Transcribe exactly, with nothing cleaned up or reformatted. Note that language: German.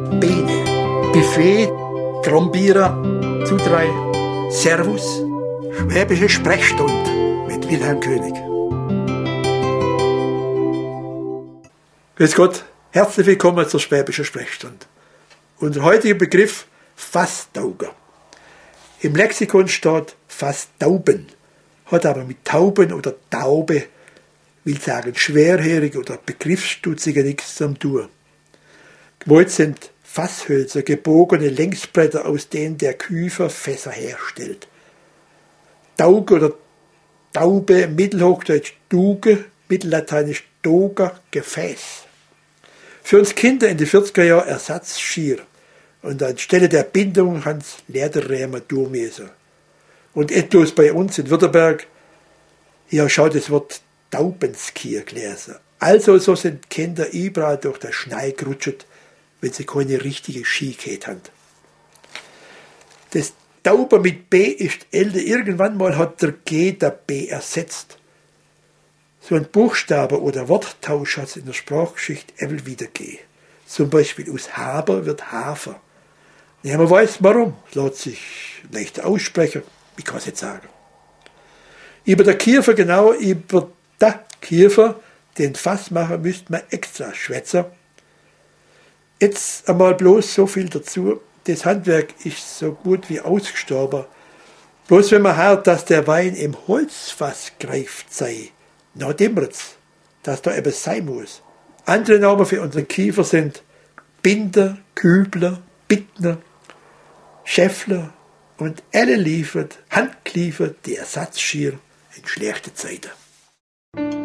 Bene, Buffet, Trombierer, Zudrei, Servus, Schwäbische Sprechstunde mit Wilhelm König. Grüß Gott, herzlich willkommen zur Schwäbischen Sprechstunde. Unser heutiger Begriff Fasstauger. Im Lexikon steht Fasstauben, hat aber mit Tauben oder Taube, will sagen schwerhörig oder begriffsstutziger nichts zu tun. Gewollt sind Fasshölzer, gebogene Längsbretter, aus denen der Küfer Fässer herstellt. Tauge oder Taube, mittelhochdeutsch Tuge, mittellateinisch Toga, Gefäß. Für uns Kinder in den vierziger Jahren Ersatzschier und anstelle der Bindung hans Lederrämer durchmessen. Und etwas bei uns in Württemberg, hier schaut das Wort Taubenskier gelesen. Also so sind Kinder überall durch den Schnee gerutscht, wenn sie keine richtige Ski gehabt haben. Das Tauber mit B ist älter. Irgendwann mal hat der G der B ersetzt. So ein Buchstabe oder Worttausch hat es in der Sprachgeschichte immer wieder gegeben. Zum Beispiel aus Haber wird Hafer. Ja, man weiß warum. Lässt sich leicht aussprechen. Ich kann es nicht sagen. Über der Kiefer, genau über der Kiefer, den Fassmacher, müsste man extra schwätzen. Jetzt einmal bloß so viel dazu. Das Handwerk ist so gut wie ausgestorben. Bloß wenn man hört, dass der Wein im Holzfass greift sei, na dämmert's, dass da etwas sein muss. Andere Namen für unseren Kiefer sind Binder, Kübler, Bittner, Schäffler und alle liefert, handgeliefert die Ersatzschier in schlechten Zeiten.